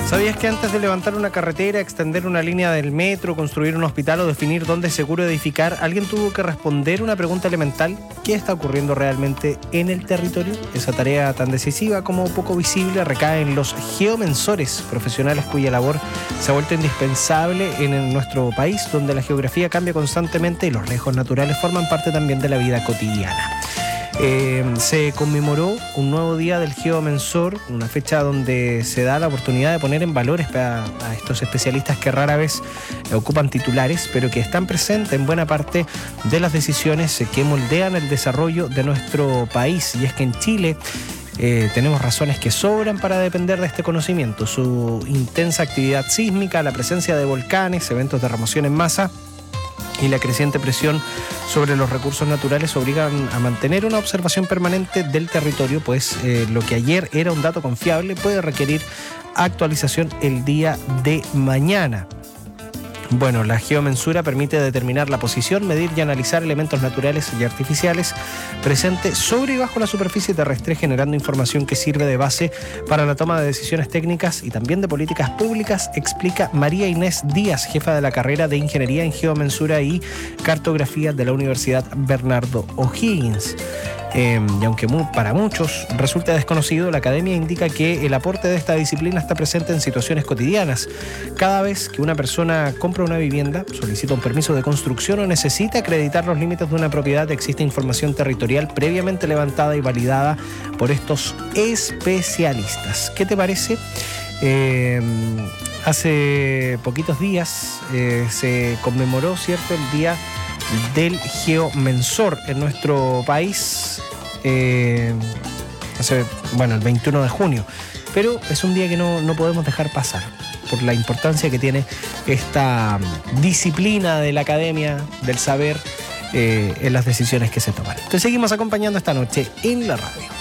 ¿Sabías que antes de levantar una carretera, extender una línea del metro, construir un hospital o definir dónde es seguro edificar, alguien tuvo que responder una pregunta elemental? ¿Qué está ocurriendo realmente en el territorio? Esa tarea tan decisiva como poco visible recae en los geomensores, profesionales cuya labor se ha vuelto indispensable en nuestro país, donde la geografía cambia constantemente y los riesgos naturales forman parte también de la vida cotidiana. Se conmemoró un nuevo día del geomensor, una fecha donde se da la oportunidad de poner en valores a estos especialistas que rara vez ocupan titulares, pero que están presentes en buena parte de las decisiones que moldean el desarrollo de nuestro país. Y es que en Chile tenemos razones que sobran para depender de este conocimiento. Su intensa actividad sísmica, la presencia de volcanes, eventos de remoción en masa y la creciente presión sobre los recursos naturales obligan a mantener una observación permanente del territorio, pues lo que ayer era un dato confiable puede requerir actualización el día de mañana. Bueno, la geomensura permite determinar la posición, medir y analizar elementos naturales y artificiales presentes sobre y bajo la superficie terrestre, generando información que sirve de base para la toma de decisiones técnicas y también de políticas públicas, explica María Inés Díaz, jefa de la carrera de Ingeniería en Geomensura y Cartografía de la Universidad Bernardo O'Higgins. Y aunque para muchos resulta desconocido, la academia indica que el aporte de esta disciplina está presente en situaciones cotidianas. Cada vez que una persona compra una vivienda, solicita un permiso de construcción o necesita acreditar los límites de una propiedad, existe información territorial previamente levantada y validada por estos especialistas. ¿Qué te parece? Hace poquitos días se conmemoró, ¿cierto?, el Día del Geomensor en nuestro país, el 21 de junio, pero es un día que no podemos dejar pasar por la importancia que tiene esta disciplina de la academia del saber en las decisiones que se toman. Te seguimos acompañando esta noche en la radio.